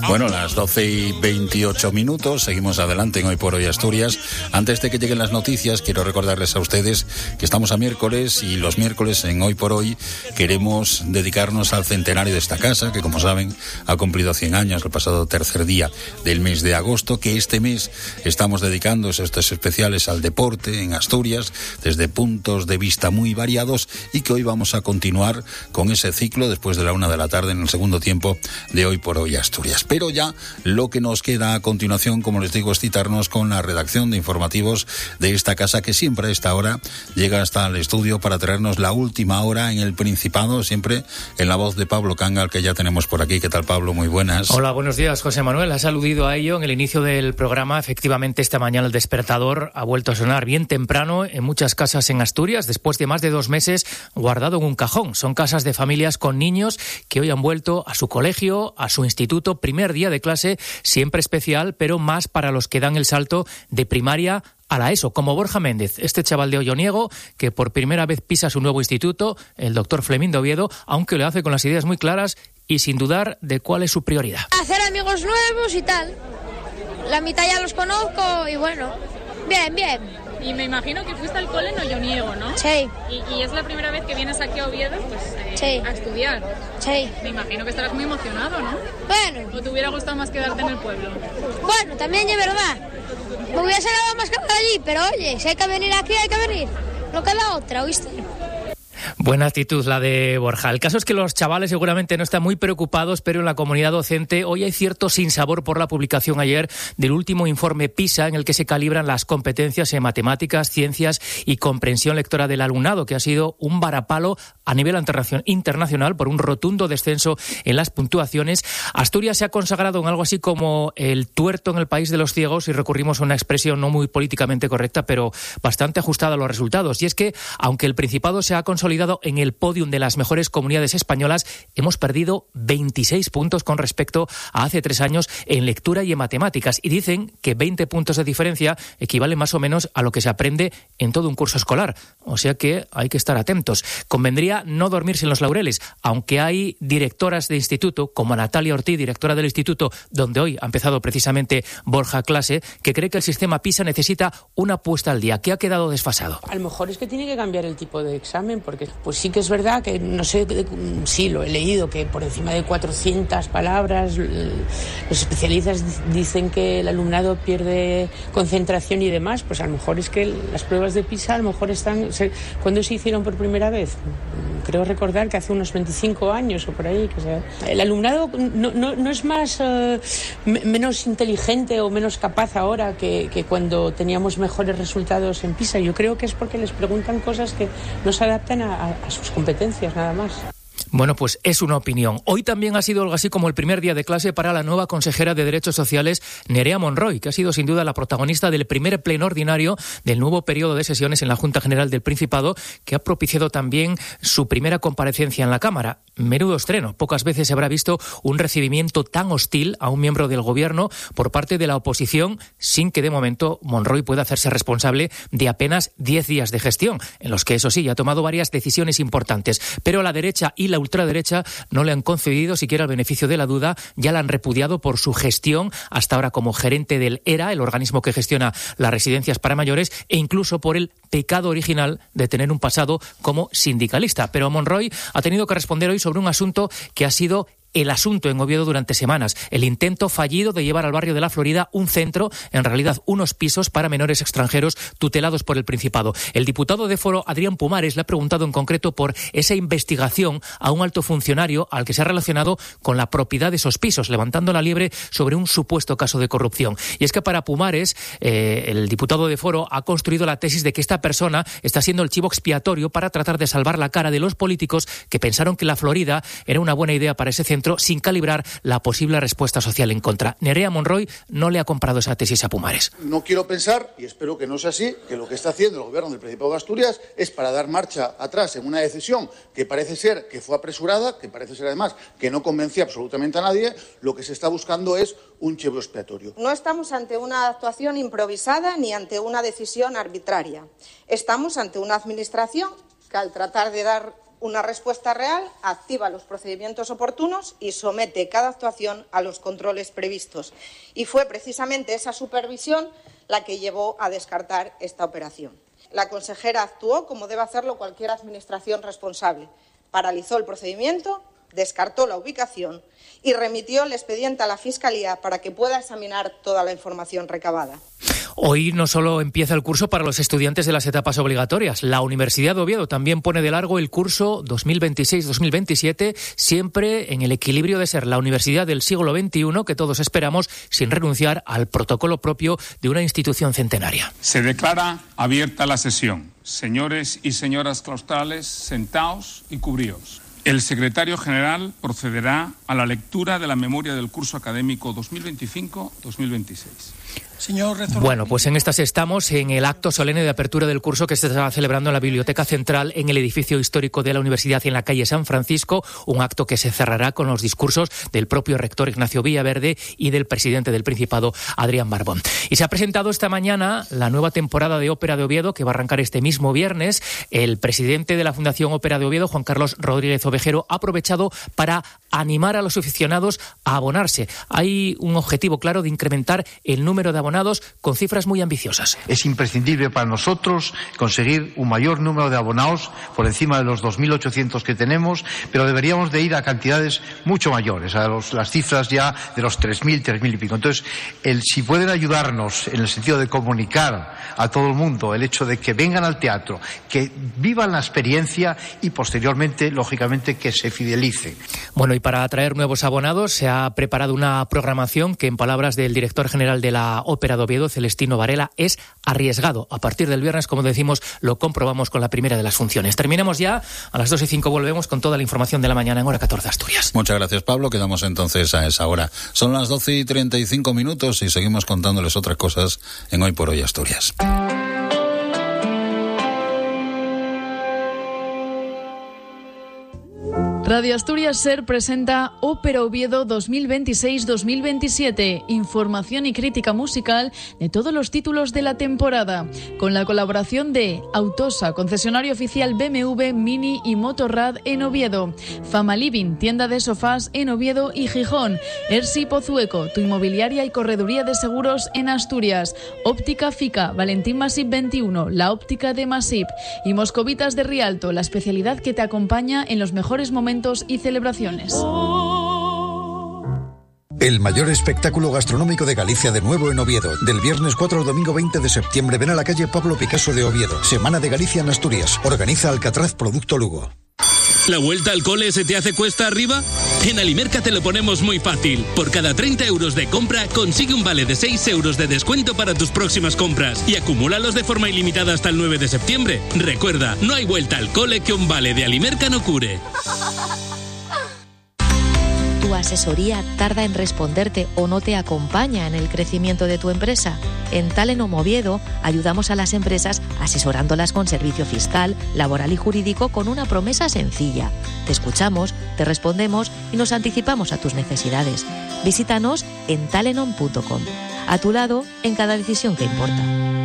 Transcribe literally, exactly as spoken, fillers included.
Bueno, las doce y veintiocho minutos, seguimos adelante en Hoy por Hoy Asturias. Antes de que lleguen las noticias, quiero recordarles a ustedes que estamos a miércoles y los miércoles en Hoy por Hoy queremos dedicarnos al centenario de esta casa, que como saben ha cumplido cien años el pasado tercer día del mes de agosto, que este mes estamos dedicando estos especiales al deporte en Asturias desde puntos de vista muy variados y que hoy vamos a continuar con ese ciclo después de la una de la tarde en el segundo tiempo de Hoy por Hoy Asturias. Pero ya lo que nos queda a continuación, como les digo, es citarnos con la redacción de informativos de esta casa, que siempre a esta hora llega hasta el estudio para traernos la última hora en el Principado, siempre en la voz de Pablo Cangal, que ya tenemos por aquí. ¿Qué tal, Pablo? Muy buenas. Hola, buenos días, José Manuel. Has aludido a ello en el inicio del programa. Efectivamente, esta mañana el despertador ha vuelto a sonar bien temprano en muchas casas en Asturias, después de más de dos meses guardado en un cajón. Son casas de familias con niños que hoy han vuelto a su colegio, a su instituto, primer día de clase, siempre especial, pero más para los que dan el salto de primaria a la ESO, como Borja Méndez, este chaval de Olloniego, que por primera vez pisa su nuevo instituto, el doctor Flemín de Oviedo, aunque lo hace con las ideas muy claras y sin dudar de cuál es su prioridad. Hacer amigos nuevos y tal. La mitad ya los conozco y bueno, bien, bien. Y me imagino que fuiste al cole en Olloniego, ¿no? Sí. Y, y es la primera vez que vienes aquí a Oviedo, pues, eh, sí. a estudiar. Sí. Me imagino que estarás muy emocionado, ¿no? Bueno. ¿O te hubiera gustado más quedarte en el pueblo? Bueno, también es verdad. Me hubiese dado más que allí, pero oye, si hay que venir aquí, hay que venir. No queda otra, ¿oíste? Buena actitud la de Borja. El caso es que los chavales seguramente no están muy preocupados, pero en la comunidad docente hoy hay cierto sinsabor por la publicación ayer del último informe PISA, en el que se calibran las competencias en matemáticas, ciencias y comprensión lectora del alumnado, que ha sido un varapalo a nivel internacional por un rotundo descenso en las puntuaciones. Asturias se ha consagrado en algo así como el tuerto en el país de los ciegos, y recurrimos a una expresión no muy políticamente correcta, pero bastante ajustada a los resultados. Y es que, aunque el Principado se ha consolidado en el podium de las mejores comunidades españolas, hemos perdido veintiséis puntos con respecto a hace tres años en lectura y en matemáticas. Y dicen que veinte puntos de diferencia equivalen más o menos a lo que se aprende en todo un curso escolar. O sea que hay que estar atentos. Convendría no dormirse en los laureles, aunque hay directoras de instituto, como Natalia Ortiz, directora del instituto donde hoy ha empezado precisamente Borja clase, que cree que el sistema PISA necesita una puesta al día, que ha quedado desfasado. A lo mejor es que tiene que cambiar el tipo de examen, porque pues sí que es verdad que, no sé, sí lo he leído, que por encima de cuatrocientas palabras los especialistas dicen que el alumnado pierde concentración y demás. Pues a lo mejor es que las pruebas de PISA a lo mejor están... ¿Cuándo se hicieron por primera vez? Creo recordar que hace unos veinticinco años o por ahí. Que sea, el alumnado no, no, no es más uh, menos inteligente o menos capaz ahora que, que cuando teníamos mejores resultados en PISA. Yo creo que es porque les preguntan cosas que no se adaptan a, a, a sus competencias, nada más. Bueno, pues es una opinión. Hoy también ha sido algo así como el primer día de clase para la nueva consejera de Derechos Sociales, Nerea Monroy, que ha sido sin duda la protagonista del primer pleno ordinario del nuevo periodo de sesiones en la Junta General del Principado, que ha propiciado también su primera comparecencia en la Cámara. Menudo estreno. Pocas veces se habrá visto un recibimiento tan hostil a un miembro del Gobierno por parte de la oposición, sin que de momento Monroy pueda hacerse responsable de apenas diez días de gestión, en los que, eso sí, ha tomado varias decisiones importantes. Pero la derecha y la ultraderecha no le han concedido siquiera el beneficio de la duda, ya la han repudiado por su gestión hasta ahora como gerente del ERA, el organismo que gestiona las residencias para mayores, e incluso por el pecado original de tener un pasado como sindicalista. Pero Monroy ha tenido que responder hoy sobre un asunto que ha sido el asunto en Oviedo durante semanas, el intento fallido de llevar al barrio de la Florida un centro, en realidad unos pisos para menores extranjeros tutelados por el Principado. El diputado de Foro, Adrián Pumares, le ha preguntado en concreto por esa investigación a un alto funcionario al que se ha relacionado con la propiedad de esos pisos, levantando la liebre sobre un supuesto caso de corrupción. Y es que para Pumares, eh, el diputado de Foro ha construido la tesis de que esta persona está siendo el chivo expiatorio para tratar de salvar la cara de los políticos que pensaron que la Florida era una buena idea para ese centro, sin calibrar la posible respuesta social en contra. Nerea Monroy no le ha comprado esa tesis a Pumares. No quiero pensar, y espero que no sea así, que lo que está haciendo el Gobierno del Principado de Asturias es para dar marcha atrás en una decisión que parece ser que fue apresurada, que parece ser además que no convencía absolutamente a nadie. Lo que se está buscando es un chivo expiatorio. No estamos ante una actuación improvisada ni ante una decisión arbitraria. Estamos ante una administración que, al tratar de dar una respuesta real, activa los procedimientos oportunos y somete cada actuación a los controles previstos. Y fue precisamente esa supervisión la que llevó a descartar esta operación. La consejera actuó como debe hacerlo cualquier administración responsable. Paralizó el procedimiento, descartó la ubicación y remitió el expediente a la Fiscalía para que pueda examinar toda la información recabada. Hoy no solo empieza el curso para los estudiantes de las etapas obligatorias. La Universidad de Oviedo también pone de largo el curso dos mil veintiséis dos mil veintisiete, siempre en el equilibrio de ser la universidad del siglo veintiuno que todos esperamos, sin renunciar al protocolo propio de una institución centenaria. Se declara abierta la sesión. Señores y señoras claustrales, sentaos y cubríos. El secretario general procederá a la lectura de la memoria del curso académico dos mil veinticinco dos mil veintiséis. Señor rector. Bueno, pues en estas estamos, en el acto solemne de apertura del curso que se está celebrando en la Biblioteca Central, en el edificio histórico de la Universidad y en la calle San Francisco, un acto que se cerrará con los discursos del propio rector Ignacio Villaverde y del presidente del Principado, Adrián Barbón. Y se ha presentado esta mañana la nueva temporada de Ópera de Oviedo, que va a arrancar este mismo viernes. El presidente de la Fundación Ópera de Oviedo, Juan Carlos Rodríguez Ovejero, ha aprovechado para animar a los aficionados a abonarse. Hay un objetivo claro de incrementar el número de abonados con cifras muy ambiciosas. Es imprescindible para nosotros conseguir un mayor número de abonados por encima de los dos mil ochocientos que tenemos, pero deberíamos de ir a cantidades mucho mayores, a los, las cifras ya de los tres mil, tres mil y pico. Entonces, el, si pueden ayudarnos en el sentido de comunicar a todo el mundo el hecho de que vengan al teatro, que vivan la experiencia y posteriormente, lógicamente, que se fidelicen. Bueno, y para atraer nuevos abonados se ha preparado una programación que, en palabras del director general de la Ópera de Oviedo, Celestino Varela, es arriesgado. A partir del viernes, como decimos, lo comprobamos con la primera de las funciones. Terminamos ya. A las dos y cinco volvemos con toda la información de la mañana en Hora catorce Asturias. Muchas gracias, Pablo. Quedamos entonces a esa hora. Son las doce y treinta y cinco minutos y seguimos contándoles otras cosas en Hoy por Hoy Asturias. Radio Asturias Ser presenta Ópera Oviedo dos mil veintiséis dos mil veintisiete, información y crítica musical de todos los títulos de la temporada, con la colaboración de Autosa, concesionario oficial B M W, Mini y Motorrad en Oviedo, Fama Living, tienda de sofás en Oviedo y Gijón, Ersi Pozueco, tu inmobiliaria y correduría de seguros en Asturias, Óptica Fica, Valentín Masip veintiuno, la óptica de Masip, y Moscovitas de Rialto, la especialidad que te acompaña en los mejores momentos y celebraciones. El mayor espectáculo gastronómico de Galicia de nuevo en Oviedo. Del viernes cuatro al domingo veinte de septiembre, ven a la calle Pablo Picasso de Oviedo. Semana de Galicia en Asturias. Organiza Alcatraz Producto Lugo. ¿La vuelta al cole se te hace cuesta arriba? En Alimerca te lo ponemos muy fácil. Por cada treinta euros de compra, consigue un vale de seis euros de descuento para tus próximas compras y acumúlalos de forma ilimitada hasta el nueve de septiembre. Recuerda, no hay vuelta al cole que un vale de Alimerca no cure. ¿Tu asesoría tarda en responderte o no te acompaña en el crecimiento de tu empresa? En Talenom Oviedo ayudamos a las empresas asesorándolas con servicio fiscal, laboral y jurídico con una promesa sencilla. Te escuchamos, te respondemos y nos anticipamos a tus necesidades. Visítanos en talenom punto com. A tu lado en cada decisión que importa.